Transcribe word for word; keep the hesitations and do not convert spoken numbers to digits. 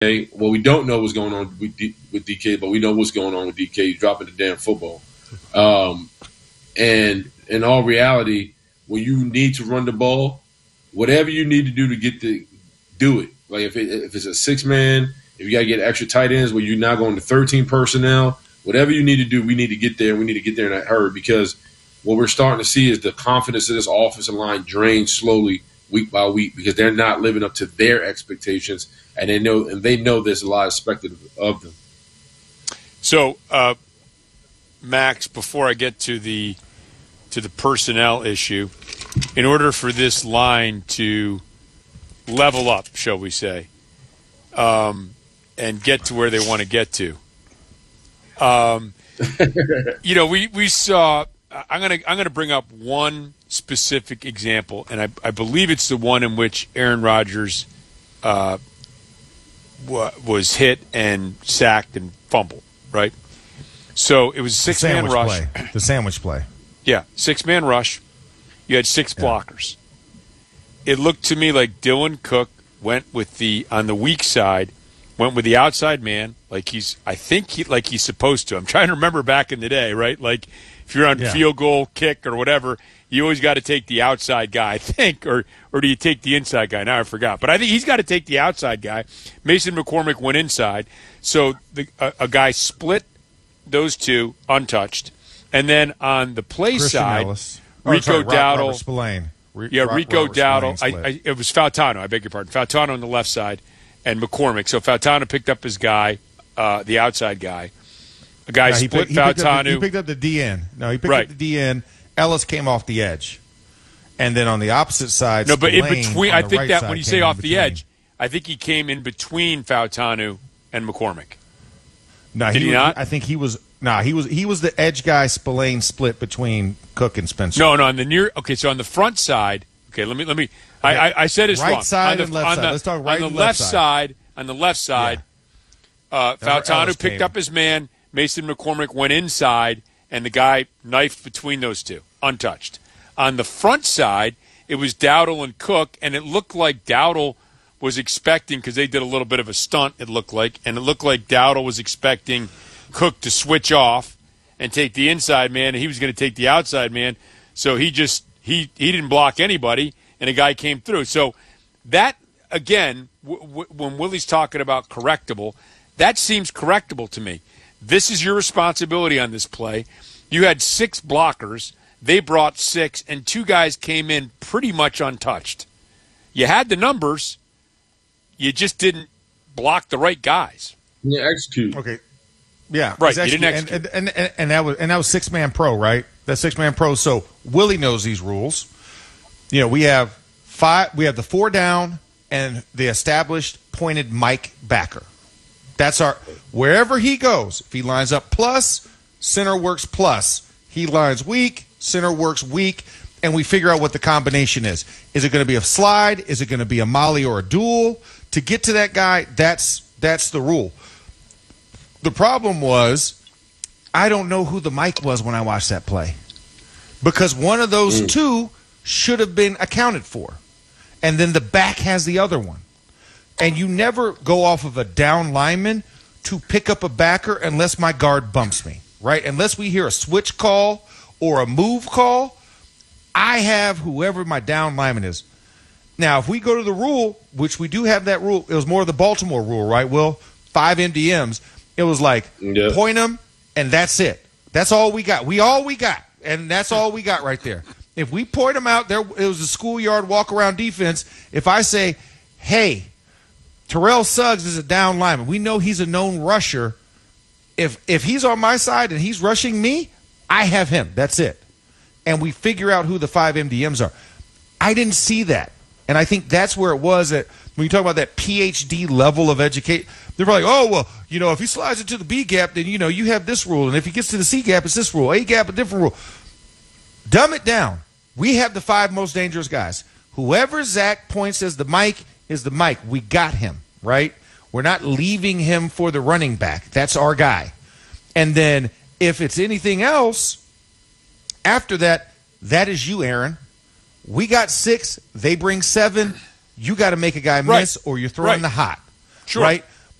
Well, we don't know what's going on with, D, with D K, but we know what's going on with D K. He's dropping the damn football. Um, and in all reality, when you need to run the ball, whatever you need to do to get the do it. Like if it, if it's a six man, if you got to get extra tight ends where you're now going to thirteen personnel, whatever you need to do, we need to get there. We need to get there in that hurry because what we're starting to see is the confidence of this offensive line drain slowly week by week because they're not living up to their expectations, and they know and they know there's a lot expected of them. So, uh, Max, before I get to the to the personnel issue, in order for this line to level up, shall we say, um, and get to where they want to get to, um, you know, we we saw. I'm gonna I'm gonna bring up one specific example, and I, I believe it's the one in which Aaron Rodgers uh, w- was hit and sacked and fumbled. Right. So it was a six-man rush. Play. The sandwich play. Yeah, six-man rush. You had six yeah. blockers. It looked to me like Dylan Cook went with the on the weak side, went with the outside man, like he's I think he like he's supposed to. I'm trying to remember back in the day, right? Like if you're on yeah. field goal, kick, or whatever, you always got to take the outside guy, I think, or or do you take the inside guy? Now I forgot, but I think he's got to take the outside guy. Mason McCormick went inside, so the, a, a guy split those two untouched, and then on the play Christian side, Ellis. Rico oh, sorry, Dowdle, Robert Spillane. Re- yeah, Robert Rico Robert Dowdle. I, I, it was Fautano. I beg your pardon. Fautano on the left side, and McCormick. So Fautano picked up his guy, uh, the outside guy. A guy no, he split picked, he picked Fautano. The, he picked up the D N. No, he picked right. up the D N. Ellis came off the edge, and then on the opposite side, no, but in Spillane between. I think right that when you say off the between. edge, I think he came in between Fautano and McCormick. No, Did he, he was, not? I think he was. Nah, he was. He was the edge guy. Spillane split between Cook and Spencer. No, no, on the near. Okay, so on the front side. Okay, let me let me. Okay. I, I I said it's right wrong. side on the, and left on side. The, Let's talk right on the and left left side. side. On the left side, yeah. uh, Fautano picked came. up his man. Mason McCormick went inside, and the guy knifed between those two, untouched. On the front side, it was Dowdle and Cook, and it looked like Dowdle was expecting, because they did a little bit of a stunt, it looked like, and it looked like Dowdle was expecting Cook to switch off and take the inside man, and he was going to take the outside man. So he just he he didn't block anybody, and a guy came through. So that, again, w- w- when Willie's talking about correctable, that seems correctable to me. This is your responsibility on this play. You had six blockers. They brought six, and two guys came in pretty much untouched. You had the numbers. You just didn't block the right guys. Yeah, execute. Okay. Yeah, right. Actually, you didn't execute. And, and, and, and that was and that was six man pro, right? That's six man pro. So Willie knows these rules. You know, we have five. We have the four down and the established pointed Mike backer. That's our wherever he goes. If he lines up plus, center works plus. He lines weak, center works weak, and we figure out what the combination is. Is it going to be a slide? Is it going to be a molly or a duel? To get to that guy, that's that's the rule. The problem was, I don't know who the Mike was when I watched that play. Because one of those mm. two should have been accounted for. And then the back has the other one. And you never go off of a down lineman to pick up a backer unless my guard bumps me, right? Unless we hear a switch call or a move call, I have whoever my down lineman is. Now, if we go to the rule, which we do have that rule, it was more of the Baltimore rule, right, Will? Five M D Ms. It was like, yeah. point them, and that's it. That's all we got. We all we got, and that's all we got right there. If we point them out, there it was a schoolyard walk-around defense. If I say, hey, Terrell Suggs is a down lineman. We know he's a known rusher. If if he's on my side and he's rushing me, I have him. That's it. And we figure out who the five M D Ms are. I didn't see that. And I think that's where it was that when you talk about that P H D level of education, they're probably like, oh, well, you know, if he slides into the B gap, then, you know, you have this rule. And if he gets to the C gap, it's this rule. A gap, a different rule. Dumb it down. We have the five most dangerous guys. Whoever Zach points as the Mike is the Mike. We got him, right? We're not leaving him for the running back. That's our guy. And then if it's anything else, after that, that is you, Aaron. We got six. They bring seven. You got to make a guy miss, right. or you're throwing right. the hot. Sure. Right?